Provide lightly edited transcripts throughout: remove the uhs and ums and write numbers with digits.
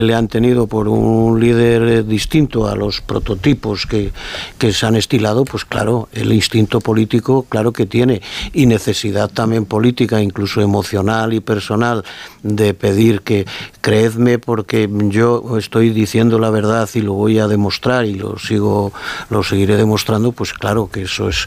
le han tenido por un líder distinto a los prototipos que se han estilado, pues claro, el instinto político, claro que tiene, y necesidad también política, incluso emocional y personal, de pedir que, creedme, porque yo estoy diciendo la verdad y lo voy a demostrar y lo seguiré demostrando, pues claro que eso es,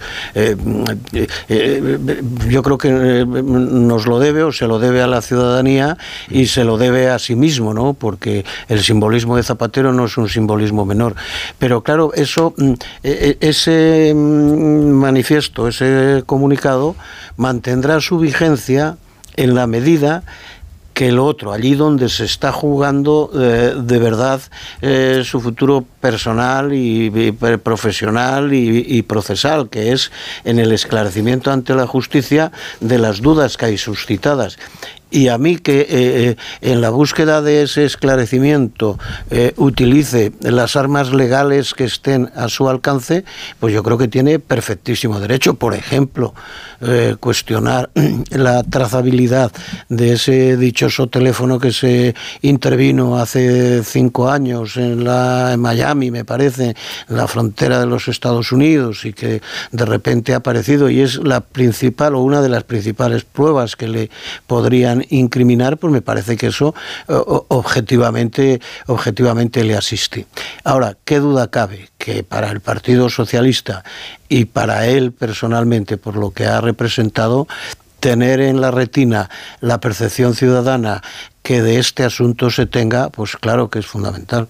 yo creo que nos lo debe, o se lo debe a la ciudadanía y se lo debe a sí mismo, ¿no? Porque el simbolismo de Zapatero no es un simbolismo menor. Pero claro, eso, ese manifiesto, ese comunicado, mantendrá su vigencia en la medida que el otro, allí donde se está jugando de verdad su futuro personal y profesional y procesal, que es en el esclarecimiento ante la justicia de las dudas que hay suscitadas. Y a mí que en la búsqueda de ese esclarecimiento utilice las armas legales que estén a su alcance, pues yo creo que tiene perfectísimo derecho. Por ejemplo, cuestionar la trazabilidad de ese dichoso teléfono que se intervino hace 5 años en Miami, me parece, en la frontera de los Estados Unidos, y que de repente ha aparecido y es la principal o una de las principales pruebas que le podrían incriminar, pues me parece que eso objetivamente le asiste. Ahora, ¿qué duda cabe? Que para el Partido Socialista y para él personalmente, por lo que ha representado, tener en la retina la percepción ciudadana que de este asunto se tenga, pues claro que es fundamental.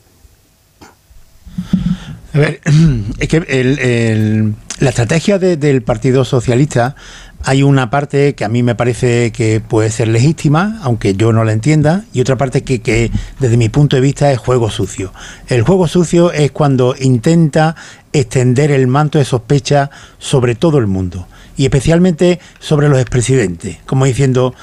A ver, es que la estrategia del Partido Socialista, hay una parte que a mí me parece que puede ser legítima, aunque yo no la entienda, y otra parte que desde mi punto de vista es juego sucio. El juego sucio es cuando intenta extender el manto de sospecha sobre todo el mundo, y especialmente sobre los expresidentes, como diciendo,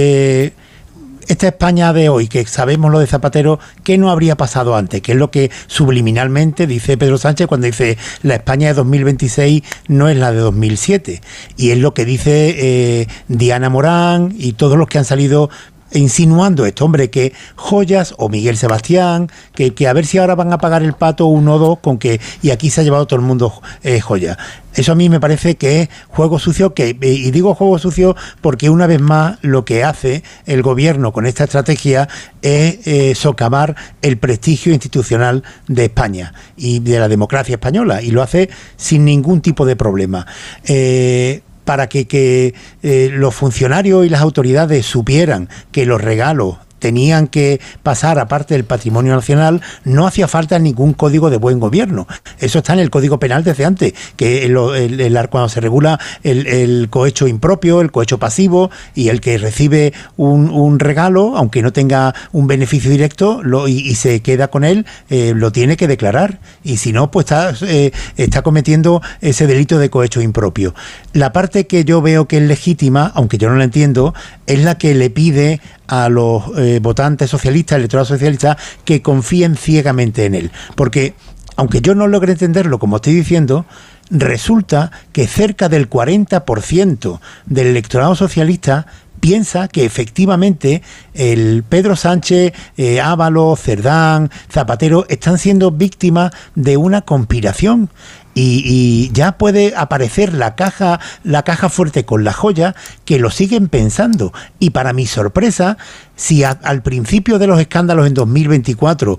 esta España de hoy, que sabemos lo de Zapatero, ¿qué no habría pasado antes? Que es lo que subliminalmente dice Pedro Sánchez cuando dice la España de 2026 no es la de 2007. Y es lo que dice Diana Morán y todos los que han salido insinuando esto, hombre, que Joyas o Miguel Sebastián, que a ver si ahora van a pagar el pato 1 o 2 con que, y aquí se ha llevado todo el mundo joya. Eso a mí me parece que es juego sucio, y digo juego sucio porque una vez más lo que hace el gobierno con esta estrategia es socavar el prestigio institucional de España y de la democracia española, y lo hace sin ningún tipo de problema. Para que los funcionarios y las autoridades supieran que los regalos tenían que pasar aparte del patrimonio nacional, no hacía falta ningún código de buen gobierno. Eso está en el Código Penal desde antes, que cuando se regula el cohecho impropio, el cohecho pasivo, y el que recibe un regalo, aunque no tenga un beneficio directo, y se queda con él, lo tiene que declarar, y si no, pues está cometiendo ese delito de cohecho impropio. La parte que yo veo que es legítima, aunque yo no la entiendo, es la que le pide a los votantes socialistas, electorado socialista, que confíen ciegamente en él. Porque, aunque yo no logre entenderlo, como estoy diciendo, resulta que cerca del 40% del electorado socialista piensa que efectivamente el Pedro Sánchez, Ábalos, Cerdán, Zapatero están siendo víctimas de una conspiración. Y ya puede aparecer la caja fuerte con la joya, que lo siguen pensando. Y para mi sorpresa, si al principio de los escándalos en 2024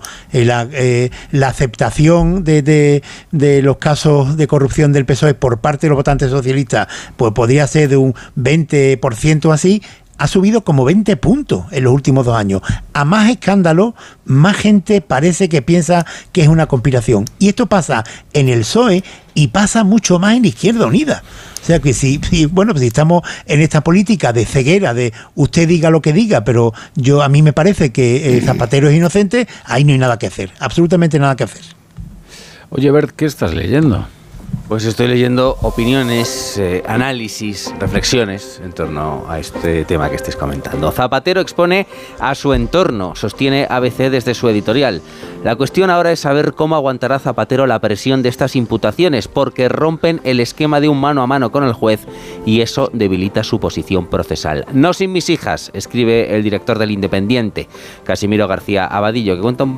la aceptación de los casos de corrupción del PSOE por parte de los votantes socialistas pues podría ser de un 20% así, ha subido como 20 puntos en los últimos 2 años. A más escándalo, más gente parece que piensa que es una conspiración. Y esto pasa en el PSOE y pasa mucho más en Izquierda Unida. O sea que si estamos en esta política de ceguera, de usted diga lo que diga, pero a mí me parece que Zapatero es inocente, ahí no hay nada que hacer, absolutamente nada que hacer. Oye, Bert, ¿qué estás leyendo? Pues estoy leyendo opiniones, análisis, reflexiones en torno a este tema que estés comentando. Zapatero expone a su entorno, sostiene ABC desde su editorial. La cuestión ahora es saber cómo aguantará Zapatero la presión de estas imputaciones, porque rompen el esquema de un mano a mano con el juez y eso debilita su posición procesal. No sin mis hijas, escribe el director del Independiente, Casimiro García Abadillo, que cuenta un